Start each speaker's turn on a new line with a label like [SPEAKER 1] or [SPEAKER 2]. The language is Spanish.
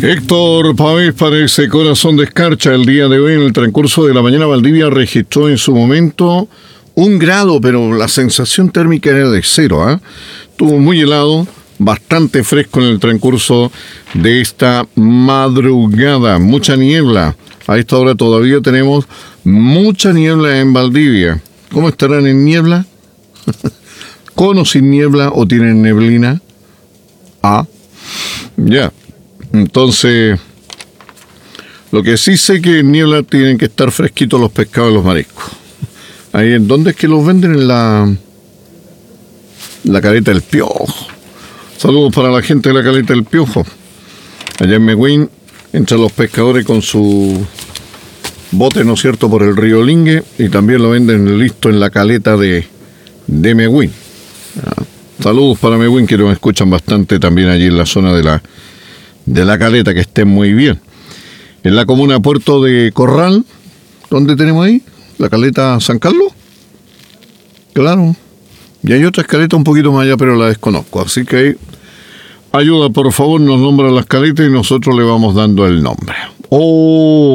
[SPEAKER 1] Héctor Pavés parece corazón de escarcha. El día de hoy, en el transcurso de la mañana, Valdivia registró en su momento 1 grado, pero la sensación térmica era de 0, ¿eh? Estuvo muy helado, bastante fresco en el transcurso de esta madrugada. Mucha niebla. A esta hora todavía tenemos mucha niebla en Valdivia. ¿Cómo estarán en niebla? ¿Con o sin niebla o tienen neblina? Ya. Entonces, lo que sí sé que en niebla tienen que estar fresquitos los pescados y los mariscos. Ahí, ¿en dónde es que los venden? En la Caleta del Piojo. Saludos para la gente de la Caleta del Piojo. Allá en Mehuín, entran los pescadores con su bote, ¿no es cierto?, por el río Lingue, y también lo venden listo en la caleta de Mehuín. Saludos para Mehuín, que nos escuchan bastante también allí en la zona de la caleta, que estén muy bien. En la comuna Puerto de Corral, ¿dónde tenemos ahí? ¿La caleta San Carlos? Claro. Y hay otra caleta un poquito más allá, pero la desconozco. Así que ayuda, por favor, nos nombran las caletas y nosotros le vamos dando el nombre.